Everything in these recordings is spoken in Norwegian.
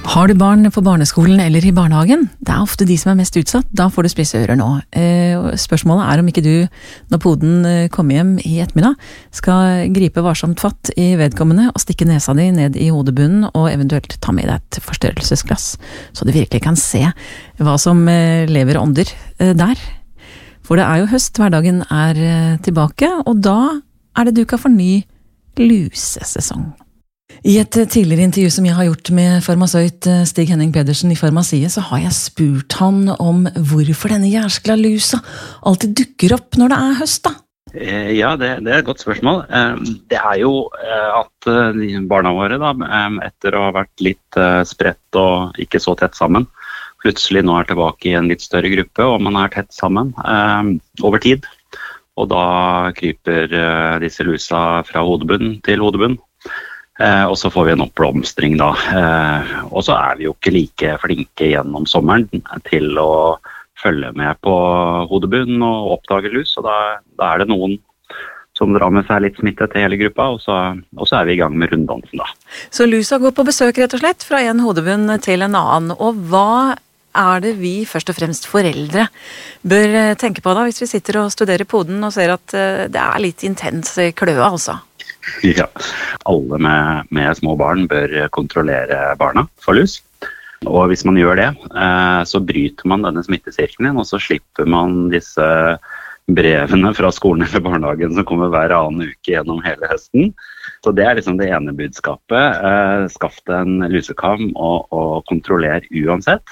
Har du barn på barneskolen eller i barnehagen? Det ofte de som mest utsatt, da får du spisse ører nå. Spørsmålet om ikke du, når poden kommer hjem i ettermiddag, skal gripe varsomt fatt i vedkommende og stikke nesa di ned i hodebunnen og eventuelt ta med deg et forstørrelsesglass, så du virkelig kan se hva som lever ånder der. For det jo høst, hverdagen tilbake, og da det duka for ny lusesesong. I et tidligere intervju som jeg har gjort med farmasøyt Stig Henning Pedersen i Farmasiet, så har jeg spurt han om hvorfor denne jæskla lusa alltid dukker opp når det høst, da. Ja, det et godt spørsmål. Det jo at barna våre, da, etter å ha vært litt spredt og ikke så tett sammen, plutselig nå tilbake i en litt større gruppe, og man tett sammen over tid. Og da kryper disse lusa fra hodebunn til hodebunn. Og så får vi en oppblomstring da. Og så vi jo ikke like flinke gjennom sommeren til å følge med på hodebunn og oppdage lus, og da det noen som drar med seg litt smitte til hele gruppa, og så vi i gang med runddansen da. Så lusa går på besøk rett og slett fra en hodebunn til en annen, og hva det vi først og fremst foreldre bør tenke på da, hvis vi sitter og studerer poden og ser at det litt intens kløe altså? Ja, alle med små barn bør kontrollere barna for lus. Og hvis man gjør det, så bryter man denne smittesirkelen, og så slipper man disse brevene fra skolen eller barnehagen som kommer hver annen uke gjennom hele høsten. Så det liksom det ene budskapet. Skaff deg en lusekam og kontroller uansett.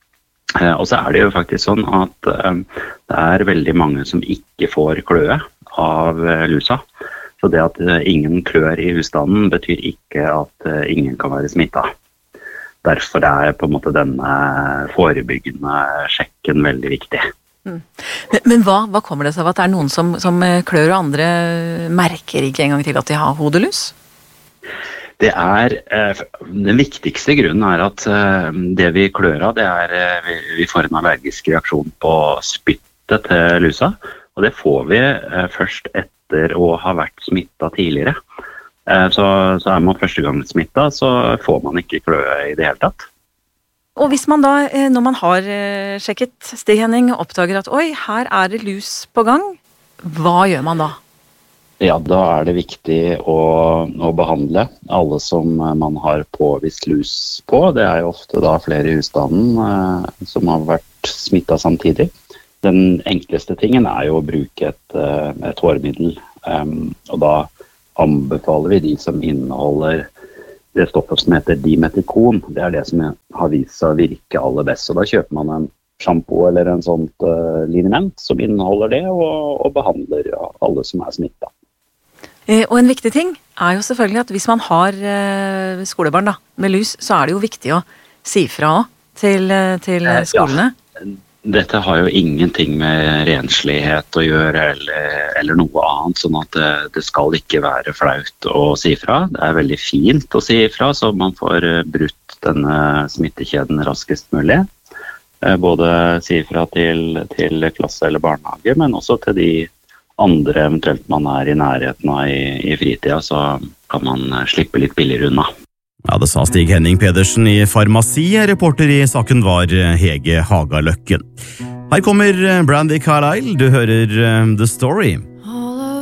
Og så det jo faktisk sånn at det veldig mange som ikke får kløe av lusa. Så det at ingen klør i husstanden betyr ikke at ingen kan være smittet. Derfor på en måte denne forebyggende sjekken veldig viktig. Men hva kommer det seg av at det noen som klør og andre merker ikke engang til at de har hodelus? Den viktigste grunnen at det vi klør av, vi får en allergisk reaksjon på spyttet til lusa. Og det får vi først etter å ha vært smittet tidligere. Så man første gang smittet, så får man ikke kløe i det hele tatt. Og hvis man da, når man har sjekket Stig Henning, oppdager at oi, her det lus på gang, hva gjør man da? Ja, da det viktig å behandle alle som man har påvist lus på. Det jo ofte da flere i husstanden som har vært smittet samtidig. Den enkleste tingen jo å bruke et hårmiddel, og da anbefaler vi de som inneholder det stoffet som heter dimetikon. Det det som har vist seg å virke aller best, så da kjøper man en shampoo eller en sånt liniment som inneholder det, og behandler alle som smittet. Og en viktig ting jo selvfølgelig at hvis man har skolebarn da, med lus, så det jo viktig å si fra til skolene. Ja. Dette har jo ingenting med renslighet å gjøre eller noe annet, sånn at det skal ikke være flaut å si fra. Det veldig fint å si fra, så man får brutt denne smittekjeden raskest mulig. Både si fra til klasse eller barnehage, men også til de andre eventuelt man i nærheten av i fritida, så kan man slippe litt billigere unna. Ja, det sa Stig Henning Pedersen i Farmasiet. Reporter i saken var Hege Hagaløkken. Her kommer Brandy Carlile. Du hører The Story.